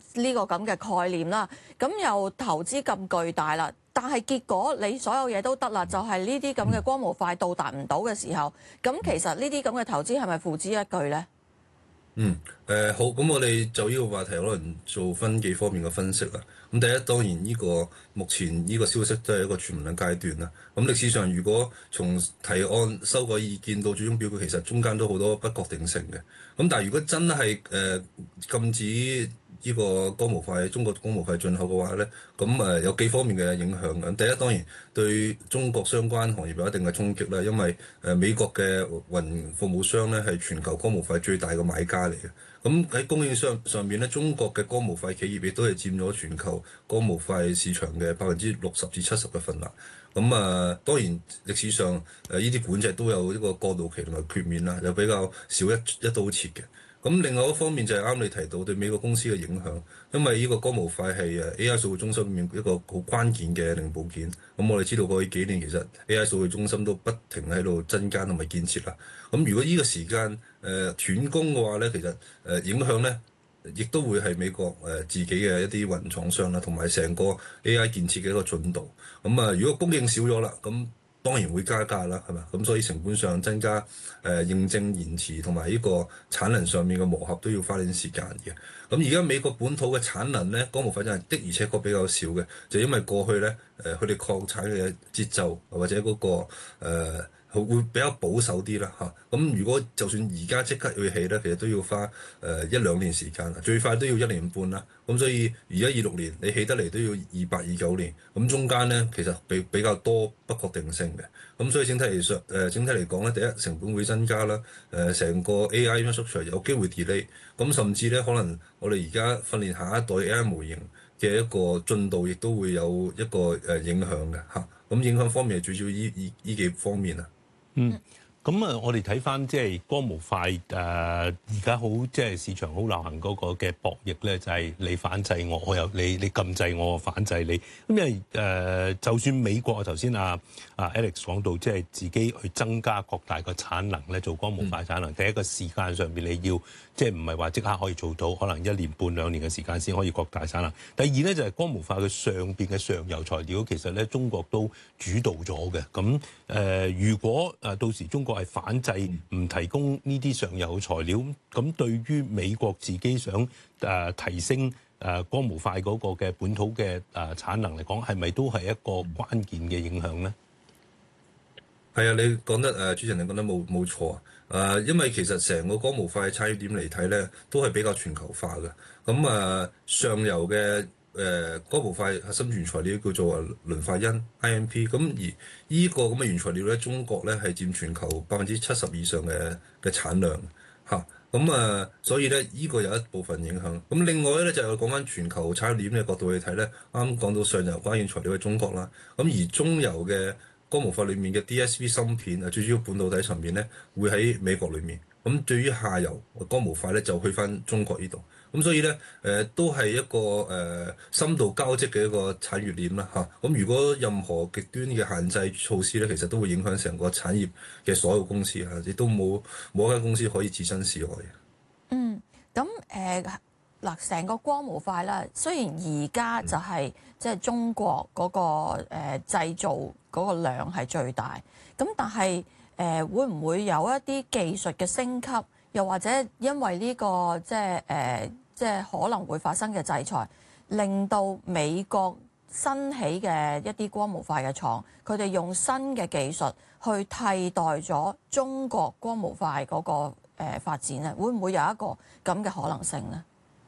呢個咁嘅概念啦，咁又投資咁巨大啦，但係結果你所有嘢都得啦，就係呢啲咁嘅光模塊到達唔到嘅時候，咁其實呢啲咁嘅投資係咪付之一炬呢？ 好，咁我哋就呢個話題可能做分幾方面嘅分析啦。咁第一，當然呢個目前呢個消息都係一個傳聞嘅階段啦。咁歷史上如果從提案修改意見到最終表決，其實中間都好多不確定性嘅。咁但係如果真係禁止呢個光模塊中國光模塊進口嘅話咧，咁有幾方面嘅影響嘅。第一，當然對中國相關行業有一定嘅衝擊啦，因為美國嘅雲服務商咧係全球光模塊最大嘅買家嚟嘅。咁喺供應商上面咧，中國嘅光模塊企業亦都係佔咗全球光模塊市場嘅60%至70%嘅份額。當然歷史上呢啲管制都有一個過渡期同埋豁免啦，又比較少一刀切嘅。咁另外一方面就係啱你提到對美國公司嘅影響，因為呢個光模塊係AI 數據中心裏面一個好關鍵嘅零部件。咁我哋知道過去幾年其實 AI 數據中心都不停喺度增加同埋建設啦。咁如果呢個時間斷供嘅話咧，其實影響咧亦都會係美國自己嘅一啲雲廠商啦，同埋成個 AI 建設嘅一個進度。如果供應少咗啦，咁當然會加價啦，係咪？咁所以成本上增加，認證延遲同埋呢個產能上面嘅磨合都要花啲時間嘅。咁而家美國本土嘅產能咧，光模塊真係的而且確比較少嘅，就因為過去咧佢哋擴產嘅節奏或者嗰會比較保守啲啦嚇。咁如果就算而家即刻去起咧，其實都要花1-2年時間，最快都要1年半啦。咁所以而家26年，你起得嚟都要28-29年。咁中間咧其實比較多不確定性嘅。咁所以整體嚟講咧，第一成本會增加啦。成個 AI infrastructure 有機會 delay。咁甚至咧可能我哋而家訓練下一代 AI 模型嘅一個進度，亦都會有一個影響嘅嚇。咁影響方面係最主要依幾方面啊。 我哋睇翻即係光模塊而家好即係市場好流行嗰個嘅博弈咧，就係你反制我，我又你禁制我，反制你。咁因為就算美國頭先Alex 講到，即係自己去增加擴大個產能咧，做光模塊產能，第一個時間上邊你要即係唔係話即刻可以做到，可能1年半2年嘅時間先可以擴大產能。第二咧就係光模塊嘅上邊嘅上游材料，其實咧中國都主導咗嘅。咁如果到時中國係反制唔提供呢啲上游材料，咁對於美國自己想提升光模塊嗰個嘅本土嘅產能嚟講，係咪都係一個關鍵嘅影響咧？ 係啊，你講得主持人你講得冇錯啊！因為其實成個光模塊產業鏈嚟睇咧，都係比較全球化嘅。上游嘅光模塊核心原材料叫做磷化銦 IMP。咁而呢個咁嘅原材料咧，中國咧係佔全球70%以上嘅產量嚇。所以咧呢個有一部分影響。咁另外咧就係講翻全球產業鏈嘅角度去睇咧，啱啱講到上游關鍵材料係中國啦。咁而中游嘅光模塊裏面嘅 DSP 芯片最主要半導體層面咧，會喺美國裏面。咁對於下游光模塊咧，就去翻中國呢度。咁所以咧，都係一個深度交織嘅一個產業鏈啦嚇。咁如果任何極端嘅限制措施咧，其實都會影響成個產業嘅所有公司嚇，亦都冇一間公司可以置身事外嘅。 嗱，成個光模塊啦，雖然而家就係即係中國嗰個製造嗰個量係最大，咁但係會唔會有一啲技術嘅升級，又或者因為呢個即係可能會發生嘅制裁，令到美國新起嘅一啲光模塊嘅廠，佢哋用新嘅技術去替代咗中國光模塊嗰個發展咧？會唔會有一個咁嘅可能性咧？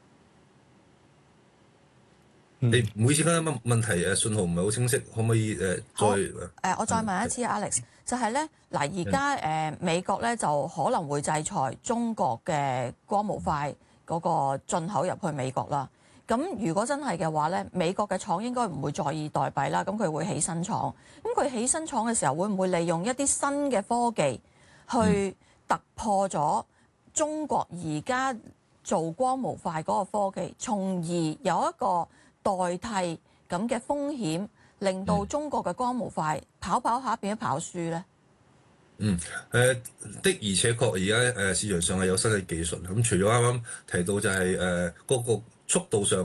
你唔好意思，啱啱問題信號唔係好清晰，可唔可以我再問一次 Alex， 就係咧嗱，而家美國咧就可能會制裁中國嘅光模塊嗰個進口入去美國啦。咁如果真係嘅話咧，美國嘅廠應該唔會坐以待斃啦，咁佢會起新廠。咁佢起新廠嘅時候，會唔會利用一啲新嘅科技去突破咗中國而家做光模塊嗰個科技，從而有一個代替咁嘅風險，令到中國嘅光模塊跑下變咗跑輸咧？ 的而且確而家市場上係有新嘅技術。咁除咗啱啱提到就係嗰個速度上